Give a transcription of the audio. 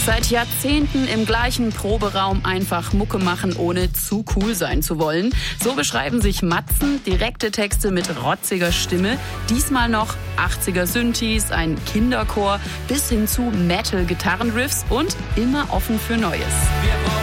Seit Jahrzehnten im gleichen Proberaum einfach Mucke machen, ohne zu cool sein zu wollen. So beschreiben sich Matzen, direkte Texte mit rotziger Stimme. Diesmal noch 80er Synthes, ein Kinderchor bis hin zu Metal-Gitarrenriffs und immer offen für Neues. Wir